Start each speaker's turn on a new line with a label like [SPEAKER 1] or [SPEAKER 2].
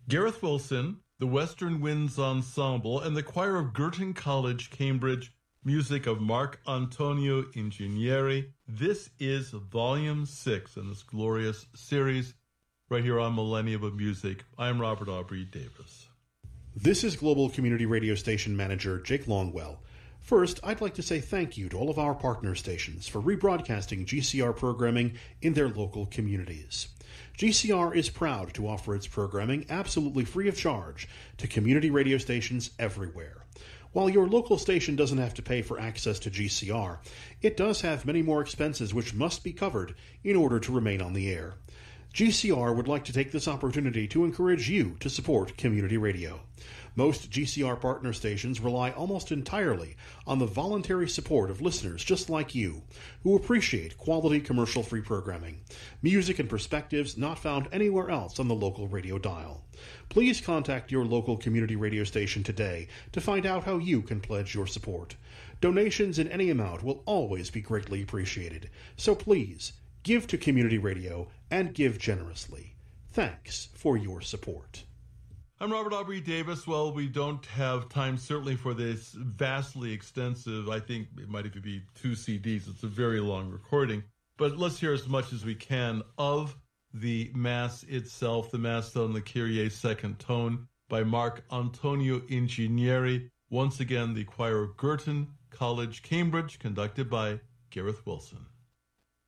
[SPEAKER 1] Gareth Wilson, the Western Winds Ensemble, and the choir of Girton College, Cambridge, music of Mark Antonio Ingegneri. This is Volume 6 in this glorious series right here on Millennium of Music. I'm Robert Aubrey Davis.
[SPEAKER 2] This is Global Community Radio Station Manager Jake Longwell. First, I'd like to say thank you to all of our partner stations for rebroadcasting GCR programming in their local communities. GCR is proud to offer its programming absolutely free of charge to community radio stations everywhere. While your local station doesn't have to pay for access to GCR, it does have many more expenses which must be covered in order to remain on the air. GCR would like to take this opportunity to encourage you to support community radio. Most GCR partner stations rely almost entirely on the voluntary support of listeners just like you, who appreciate quality commercial-free programming, music and perspectives not found anywhere else on the local radio dial. Please contact your local community radio station today to find out how you can pledge your support. Donations in any amount will always be greatly appreciated, so please give to community radio and give generously. Thanks for your support.
[SPEAKER 1] I'm Robert Aubrey Davis. Well, we don't have time certainly for this vastly extensive, I think it might even be 2 CDs. It's a very long recording. But let's hear as much as we can of the Mass itself, the Mass on the Kyrie second tone by Mark Antonio Ingegneri. Once again, the choir of Girton College, Cambridge, conducted by Gareth Wilson.